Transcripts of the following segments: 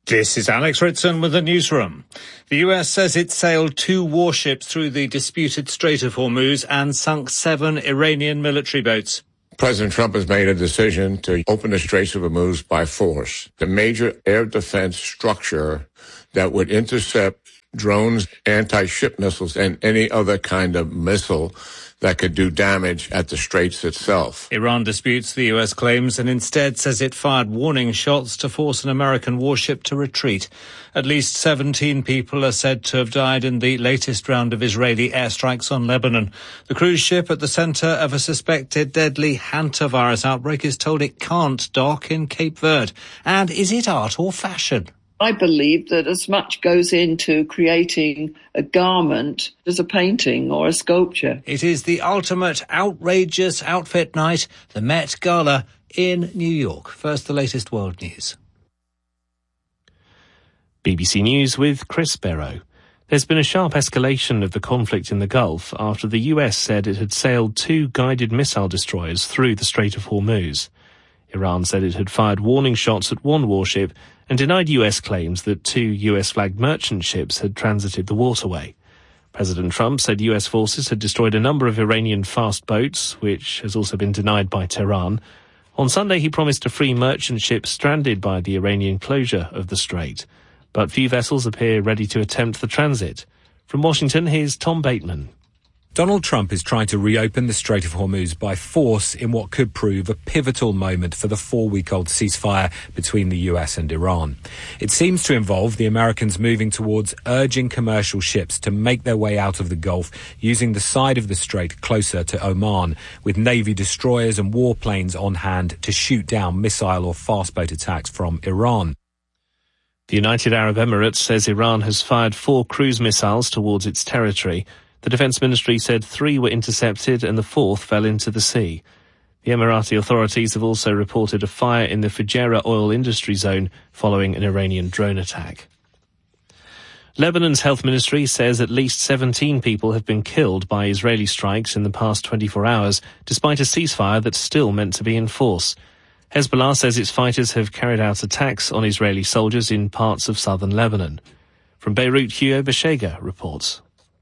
This is Alex Ritson with the newsroom. The US says it sailed 2 warships through the disputed Strait of Hormuz and sunk 7 Iranian military boats. President Trump has made a decision to open the Straits of Hormuz by force. The major air defense structure that would intercept drones, anti-ship missiles, and any other kind of missile that could do damage at the Straits itself. Iran disputes the US claims and instead says it fired warning shots to force an American warship to retreat. At least 17 people are said to have died in the latest round of Israeli airstrikes on Lebanon. The cruise ship at the centre of a suspected deadly hantavirus outbreak is told it can't dock in Cape Verde. And is it art or fashion? I believe that as much goes into creating a garment as a painting or a sculpture. It is the ultimate outrageous outfit night, the Met Gala in New York. First, the latest world news. BBC News with Chris Barrow. There's been a sharp escalation of the conflict in the Gulf after the US said it had sailed 2 guided missile destroyers through the Strait of Hormuz. Iran said it had fired warning shots at 1 warship and denied US claims that 2 US-flagged merchant ships had transited the waterway. President Trump said US forces had destroyed a number of Iranian fast boats, which has also been denied by Tehran. On Sunday, he promised to free merchant ships stranded by the Iranian closure of the strait. But few vessels appear ready to attempt the transit. From Washington, here's Tom Bateman. Donald Trump is trying to reopen the Strait of Hormuz by force in what could prove a pivotal moment for the 4-week-old ceasefire between the US and Iran. It seems to involve the Americans moving towards urging commercial ships to make their way out of the Gulf using the side of the strait closer to Oman, with Navy destroyers and warplanes on hand to shoot down missile or fast boat attacks from Iran. The United Arab Emirates says Iran has fired 4 cruise missiles towards its territory. The Defence Ministry said 3 were intercepted and the 4th fell into the sea. The Emirati authorities have also reported a fire in the Fujairah oil industry zone following an Iranian drone attack. Lebanon's health ministry says at least 17 people have been killed by Israeli strikes in the past 24 hours, despite a ceasefire that's still meant to be in force. Hezbollah says its fighters have carried out attacks on Israeli soldiers in parts of southern Lebanon. From Beirut, Hugo Beshega reports.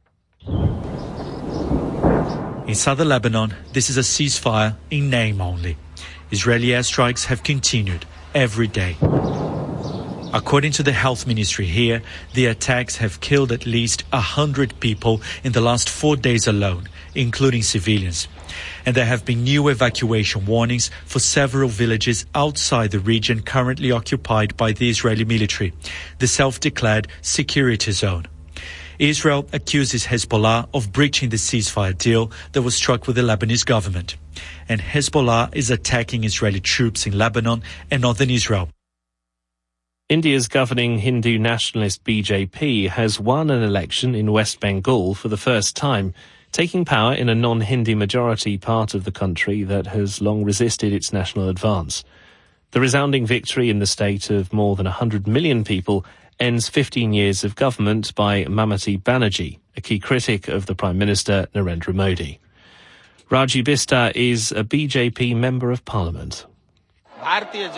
In southern Lebanon, this is a ceasefire in name only. Israeli airstrikes have continued every day. According to the health ministry here, the attacks have killed at least 100 people in the last 4 days alone, including civilians. And there have been new evacuation warnings for several villages outside the region currently occupied by the Israeli military, the self-declared security zone. Israel accuses Hezbollah of breaching the ceasefire deal that was struck with the Lebanese government. And Hezbollah is attacking Israeli troops in Lebanon and northern Israel. India's governing Hindu nationalist BJP has won an election in West Bengal for the first time, taking power in a non-Hindi majority part of the country that has long resisted its national advance. The resounding victory in the state of more than 100 million people ends 15 years of government by Mamata Banerjee, a key critic of the Prime Minister Narendra Modi. Raju Bista is a BJP Member of Parliament. Bharatiya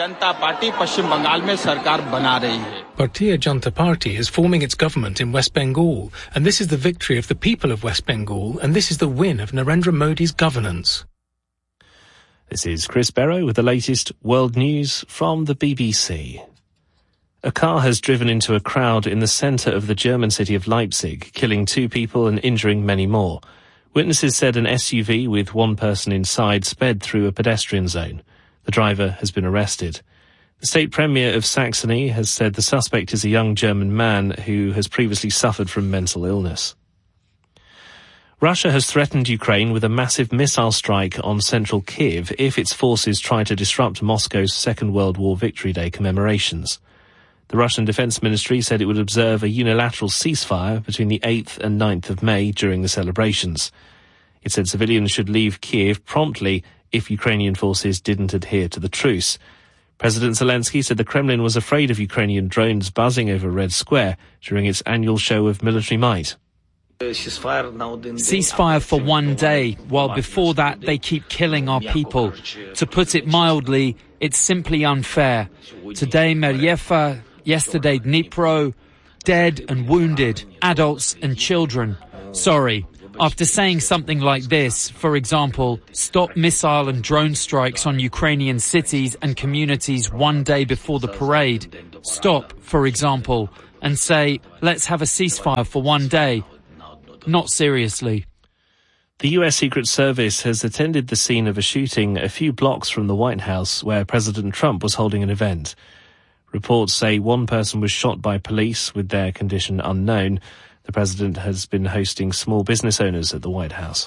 Janata Party is forming its government in West Bengal, and this is the victory of the people of West Bengal, and this is the win of Narendra Modi's governance. This is Chris Barrow with the latest world news from the BBC. A car has driven into a crowd in the centre of the German city of Leipzig, killing 2 people and injuring many more. Witnesses said an SUV with 1 person inside sped through a pedestrian zone. The driver has been arrested. The state premier of Saxony has said the suspect is a young German man who has previously suffered from mental illness. Russia has threatened Ukraine with a massive missile strike on central Kyiv if its forces try to disrupt Moscow's Second World War Victory Day commemorations. The Russian Defense Ministry said it would observe a unilateral ceasefire between the 8th and 9th of May during the celebrations. It said civilians should leave Kyiv promptly if Ukrainian forces didn't adhere to the truce. President Zelensky said the Kremlin was afraid of Ukrainian drones buzzing over Red Square during its annual show of military might. Ceasefire for one day, while before that they keep killing our people. To put it mildly, it's simply unfair. Today Meryefa Yesterday, Dnipro, dead and wounded, adults and children. Sorry. After saying something like this, for example, stop missile and drone strikes on Ukrainian cities and communities one day before the parade. Stop, for example, and say, let's have a ceasefire for one day. Not seriously. The US Secret Service has attended the scene of a shooting a few blocks from the White House where President Trump was holding an event. Reports say one person was shot by police with their condition unknown. The president has been hosting small business owners at the White House.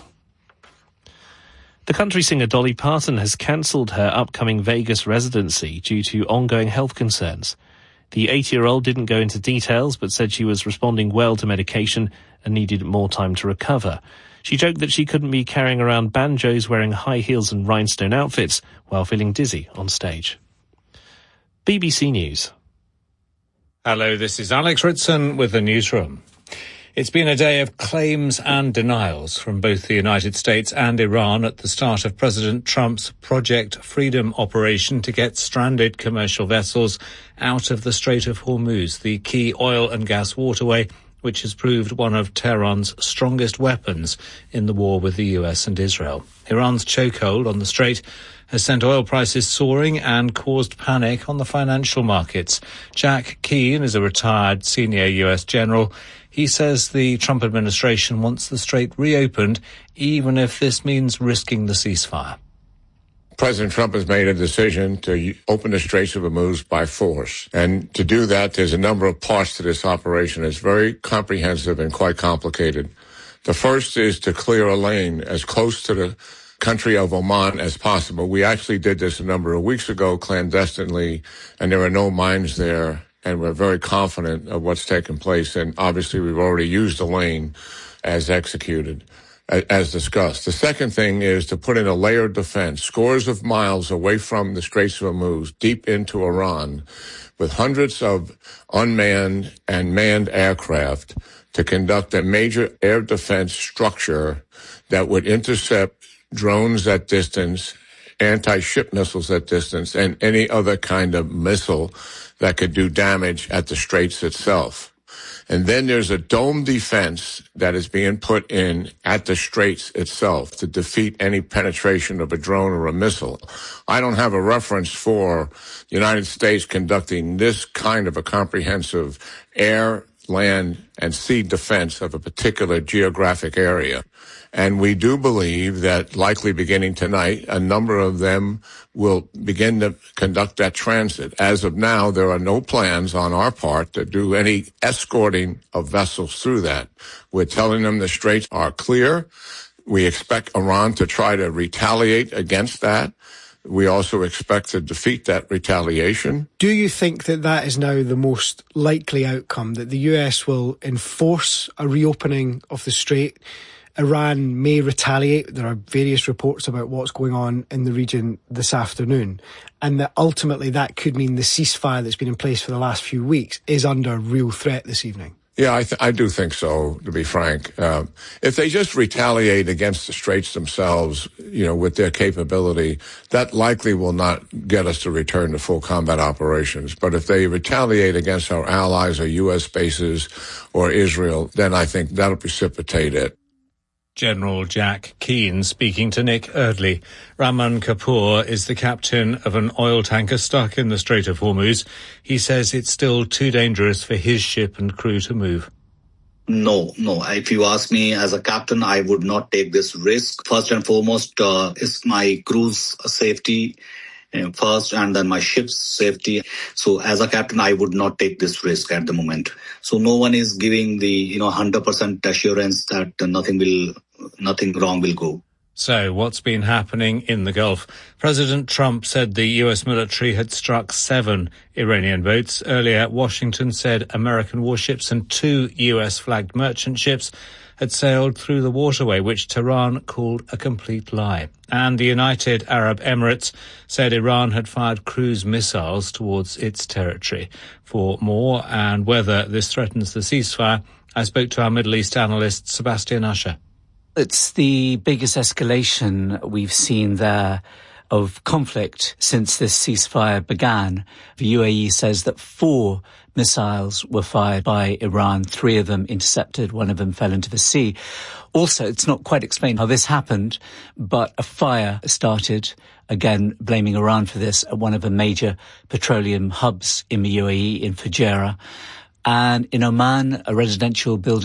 The country singer Dolly Parton has cancelled her upcoming Vegas residency due to ongoing health concerns. The 80-year-old didn't go into details but said she was responding well to medication and needed more time to recover. She joked that she couldn't be carrying around banjos wearing high heels and rhinestone outfits while feeling dizzy on stage. BBC News. Hello, this is Alex Ritson with the newsroom. It's been a day of claims and denials from both the United States and Iran at the start of President Trump's Project Freedom operation to get stranded commercial vessels out of the Strait of Hormuz, the key oil and gas waterway, which has proved one of Tehran's strongest weapons in the war with the US and Israel. Iran's chokehold on the strait has sent oil prices soaring and caused panic on the financial markets. Jack Keane is a retired senior US general. He says the Trump administration wants the strait reopened, even if this means risking the ceasefire. President Trump has made a decision to open the Straits of Hormuz by force. And to do that, there's a number of parts to this operation. It's very comprehensive and quite complicated. The first is to clear a lane as close to the country of Oman as possible. We actually did this a number of weeks ago clandestinely, and there are no mines there. And we're very confident of what's taken place. And obviously, we've already used the lane as executed, as discussed. The second thing is to put in a layered defense, scores of miles away from the Straits of Hormuz, deep into Iran, with hundreds of unmanned and manned aircraft to conduct a major air defense structure that would intercept drones at distance, anti-ship missiles at distance, and any other kind of missile that could do damage at the Straits itself. And then there's a dome defense that is being put in at the Straits itself to defeat any penetration of a drone or a missile. I don't have a reference for the United States conducting this kind of a comprehensive air, land, and sea defense of a particular geographic area. And we do believe that likely beginning tonight, a number of them will begin to conduct that transit. As of now, there are no plans on our part to do any escorting of vessels through that. We're telling them the straits are clear. We expect Iran to try to retaliate against that. We also expect to defeat that retaliation. Do you think that that is now the most likely outcome, that the US will enforce a reopening of the strait? Iran may retaliate. There are various reports about what's going on in the region this afternoon. And that ultimately that could mean the ceasefire that's been in place for the last few weeks is under real threat this evening. Yeah, I do think so, to be frank. If they just retaliate against the straits themselves, with their capability, that likely will not get us to return to full combat operations. But if they retaliate against our allies or U.S. bases or Israel, then I think that'll precipitate it. General Jack Keane speaking to Nick Erdley. Raman Kapoor is the captain of an oil tanker stuck in the Strait of Hormuz. He says it's still too dangerous for his ship and crew to move. No. If you ask me as a captain, I would not take this risk. First and foremost is my crew's safety first, and then my ship's safety. So as a captain, I would not take this risk at the moment. So no one is giving the 100% assurance that nothing wrong will go. So what's been happening in the Gulf? President Trump said the US military had struck 7 Iranian boats. Earlier, Washington said American warships and 2 US-flagged merchant ships had sailed through the waterway, which Tehran called a complete lie. And the United Arab Emirates said Iran had fired cruise missiles towards its territory. For more and whether this threatens the ceasefire, I spoke to our Middle East analyst, Sebastian Usher. It's the biggest escalation we've seen there of conflict since this ceasefire began. The UAE says that 4 missiles were fired by Iran, 3 of them intercepted, 1 of them fell into the sea. Also, it's not quite explained how this happened, but a fire started, again blaming Iran for this, at one of the major petroleum hubs in the UAE, in Fujairah. And in Oman, a residential building